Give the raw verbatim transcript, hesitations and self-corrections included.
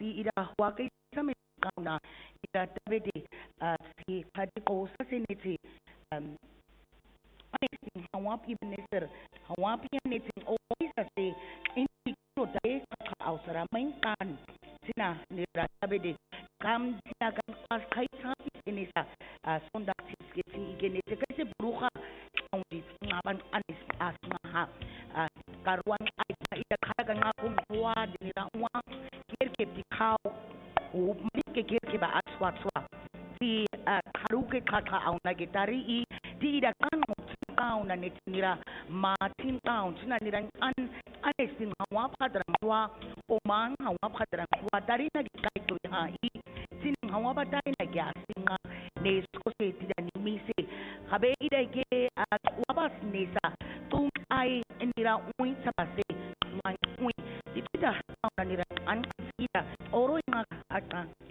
i ira huake sa me kauna ira tabede si padi ko sa siniti um anything hawap ibneser hawap anything always say hindi ko dai ka ausara main kan sina nira tabede kam sinagan pas kai sa inisa sonda tisketi igenete kasi bruka ang di ngapan anis as nga ha karuan ay ida kaya nga kung buwa dinira uwang kirke bikaw o mike kirke ba aswa aswa si karuke kaka ang nagitari i di ida kan mo tikaw na nitira matin taon sina nira an anis din hawa padrang wa o man hawa padrang wa dari nagikay to ha i sin hawa ba dari nagyasing nga nesko se tidak nimisi habe ida ke wabas nesa tung ai nira ui sa base ui ui ipida na nira an sida oro nga ata